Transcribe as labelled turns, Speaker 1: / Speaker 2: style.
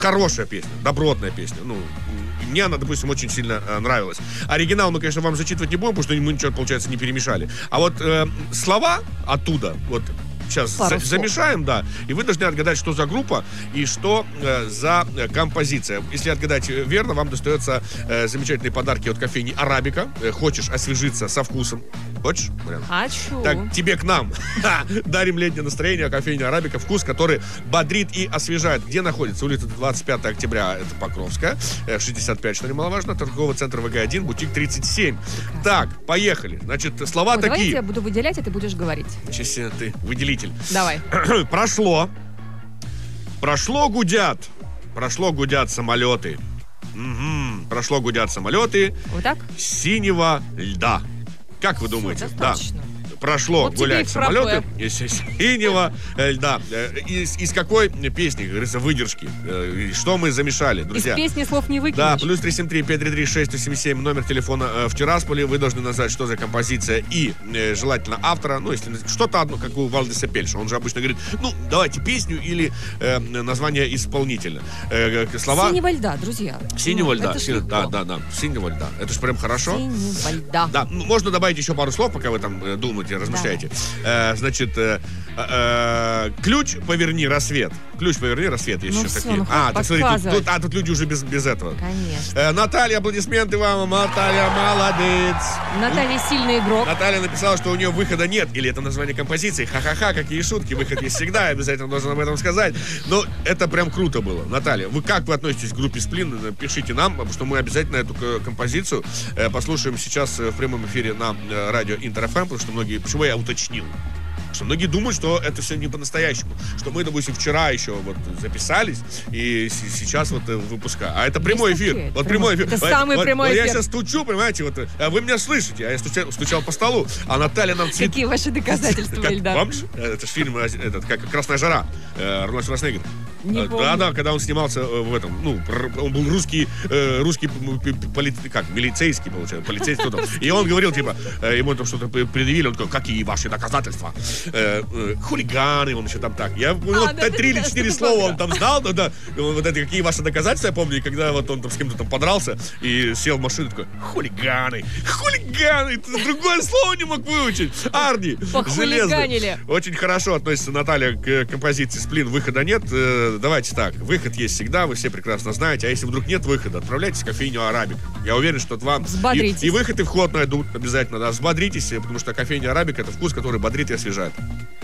Speaker 1: Хорошая песня, добротная песня. Ну, мне она, допустим, очень сильно нравилась. Оригинал мы, конечно, вам зачитывать не будем, потому что мы ничего, получается, не перемешали. А вот слова оттуда, вот сейчас замешаем, да, и вы должны отгадать, что за группа и что за композиция. Если отгадать верно, вам достается замечательные подарки от кофейни «Арабика». Хочешь освежиться со вкусом? Хочешь?
Speaker 2: Хочу.
Speaker 1: Так, тебе к нам. Дарим летнее настроение, кофейня «Арабика». Вкус, который бодрит и освежает. Где находится? Улица 25 октября, это Покровская, 65, что немаловажно, торговый центр ВГ-1, бутик 37. Так, поехали. Значит, слова такие.
Speaker 2: Давайте я буду выделять, а ты будешь говорить.
Speaker 1: Честно, ты выделитель.
Speaker 2: Давай.
Speaker 1: Прошло гудят самолеты. Прошло гудят самолеты.
Speaker 2: Вот так?
Speaker 1: Синего льда. Как вы думаете?
Speaker 2: Достаточно.
Speaker 1: Да. Прошло
Speaker 2: вот
Speaker 1: гулять самолеты из синего льда. Из какой песни, говорится, выдержки? Что мы замешали, друзья?
Speaker 2: Из песни слов не выкинешь.
Speaker 1: Да, плюс 373-533-677, номер телефона в Тирасполе. Вы должны назвать, что за композиция и желательно автора. Ну, если что-то одно, как у Валдиса Пельша. Он же обычно говорит, ну, давайте песню или название исполнителя. Слова...
Speaker 2: Синего льда, друзья.
Speaker 1: Синего льда. Да. Синего льда. Это же прям хорошо.
Speaker 2: Синего льда.
Speaker 1: Да, можно добавить еще пару слов, пока вы там думаете, размышляете. Значит, ключ поверни рассвет. Ключ поверни рассвет. Есть еще такие. Так смотрите, тут люди уже без этого.
Speaker 2: Конечно.
Speaker 1: Наталья, аплодисменты вам. Наталья, молодец.
Speaker 2: Наталья сильный игрок.
Speaker 1: Наталья написала, что у нее выхода нет. Или это название композиции. Ха-ха-ха, какие шутки. Выход есть всегда. Я обязательно должен об этом сказать. Но это прям круто было. Наталья, как вы относитесь к группе «Сплин»? Пишите нам, потому что мы обязательно эту композицию послушаем сейчас в прямом эфире на радио Интер-ФМ, потому что многие... Почему я уточнил? Что многие думают, что это все не по-настоящему. Что мы, допустим, вчера еще вот записались и сейчас вот выпускаем. А это прямой эфир. Вот прямой эфир.
Speaker 2: Это самый прямой эфир.
Speaker 1: Я сейчас стучу, понимаете, вот вы меня слышите, а я стучал по столу. А Наталья нам...
Speaker 2: Какие ваши доказательства, Ильдар?
Speaker 1: Помнишь? Это же фильм как «Красная жара». Арнольд Шварценеггер. Да, когда он снимался в этом, он был русский милицейский, получается, полицейский. И он говорил, типа, ему там что-то предъявили, он говорил, какие ваши доказательства? Хулиганы, он еще там так. Я 3 или 4 слова он там знал, да, вот это какие ваши доказательства, я помню, когда вот он там с кем-то там подрался и сел в машину, такой, хулиганы, другое слово не мог выучить. Арни, железный. Очень хорошо относится Наталья к композиции «Сплин», выхода нет. Давайте так, выход есть всегда, вы все прекрасно знаете. А если вдруг нет выхода, отправляйтесь в кофейню «Арабик». Я уверен, что вам и выход, и вход найдут обязательно, да. Взбодритесь, потому что кофейня «Арабик» — это вкус, который бодрит и освежает.